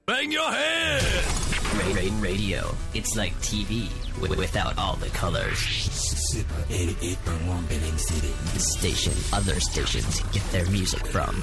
Bang your head! Radio. It's like TV without all the colors. Super 88.1 Belen City. The station other stations get their music from.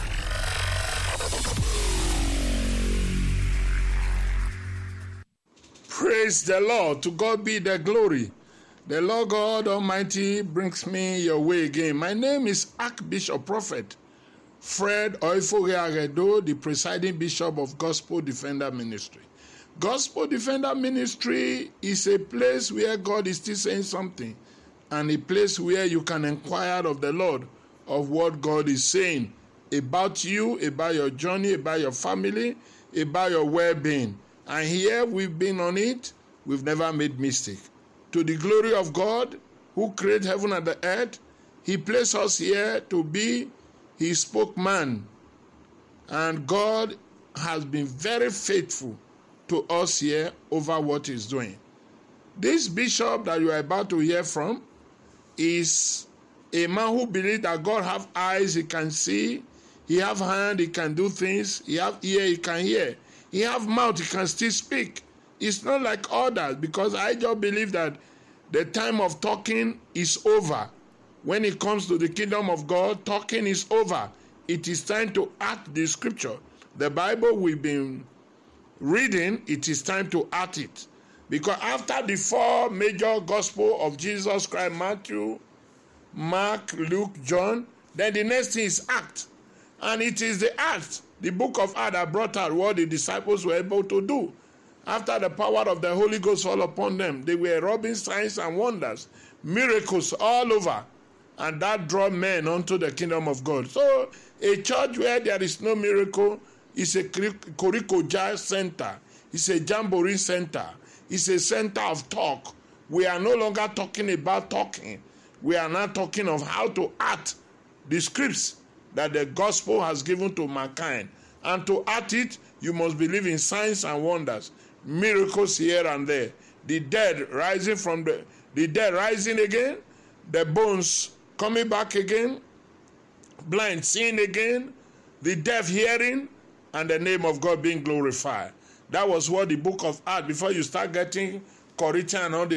Praise the Lord. To God be the glory. The Lord God Almighty brings me your way again. My name is Archbishop Prophet Fred Oifoghe-Aredo, the presiding bishop of Gospel Defender Ministry. Gospel Defender Ministry is a place where God is still saying something, and a place where you can inquire of the Lord of what God is saying about you, about your journey, about your family, about your well-being. And here we've been on it. We've never made mistake. To the glory of God, who created heaven and the earth, He placed us here to be His spokesman. And God has been very faithful to us here over what He's doing. This bishop that you are about to hear from is a man who believes that God have eyes, he can see. He have hand, he can do things. He have ear, he can hear. He have mouth, he can still speak. It's not like others, because I just believe that the time of talking is over. When it comes to the kingdom of God, talking is over. It is time to act the scripture. The Bible we've been reading, it is time to act it. Because after the four major gospel of Jesus Christ, Matthew, Mark, Luke, John, then the next thing is act. And it is the act, the book of Acts, that brought out what the disciples were able to do. After the power of the Holy Ghost fell upon them, they were robbing signs and wonders, miracles all over. And that drew men unto the kingdom of God. So a church where there is no miracle is a Korikoja center. It's a jamboree center. It's a center of talk. We are no longer talking about talking. We are now talking of how to act the scripts that the gospel has given to mankind. And to act it, you must believe in signs and wonders, miracles here and there. The dead rising rising again, the bones coming back again, blind seeing again, the deaf hearing, and the name of God being glorified. That was what the book of Acts, before you start getting Corinthians and all the